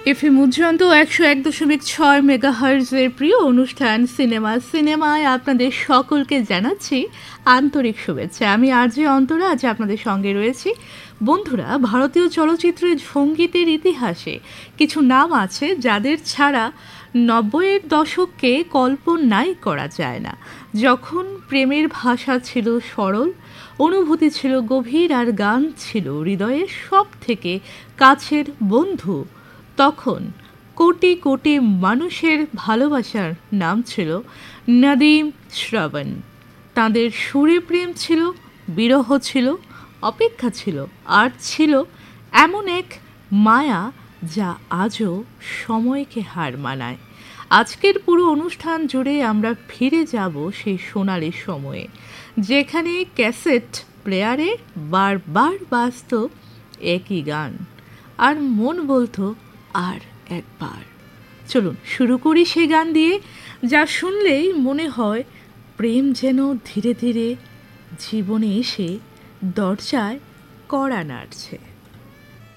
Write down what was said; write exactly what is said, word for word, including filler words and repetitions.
FM উজ্জ্বন্ত একশো এক দশমিক ছয় মেগাহার্জের প্রিয় অনুষ্ঠান সিনেমা সিনেমায় আপনাদের সকলকে জানাচ্ছি আন্তরিক শুভেচ্ছা। আমি আরজে অন্তরা আজ আপনাদের সঙ্গে রয়েছি। বন্ধুরা, ভারতীয় চলচ্চিত্রের সঙ্গীতের ইতিহাসে কিছু নাম আছে যাদের ছাড়া নব্বইয়ের দশককে কল্পনাই করা যায় না। যখন প্রেমের ভাষা ছিল সরল, অনুভূতি ছিল গভীর আর গান ছিল হৃদয়ের সব থেকে কাছের বন্ধু, তখন কোটি কোটি মানুষের ভালোবাসার নাম ছিল নদীম শ্রবণ। তাঁদের সুরে প্রেম ছিল, বিরহ ছিল, অপেক্ষা ছিল, আর ছিল এমন এক মায়া যা আজও সময়কে হার মানায়। আজকের পুরো অনুষ্ঠান জুড়ে আমরা ফিরে যাব সেই সোনালি সময়ে, যেখানে ক্যাসেট প্লেয়ারে বারবার বাজত একই গান, আর মন বলতো আর একবার। চলুন শুরু করি সে গান দিয়ে, যা শুনলেই মনে হয় প্রেম যেন ধীরে ধীরে জীবনে এসে দরজায় কড়া নাড়ছে।